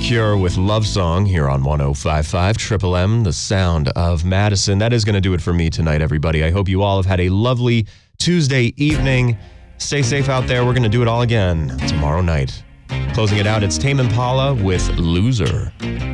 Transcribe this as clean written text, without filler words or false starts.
Cure with Love Song here on 105.5 Triple M, the sound of Madison. That is going to do it for me tonight, everybody. I hope you all have had a lovely Tuesday evening. Stay safe out there. We're going to do it all again tomorrow night. Closing it out, it's Tame Impala with Loser.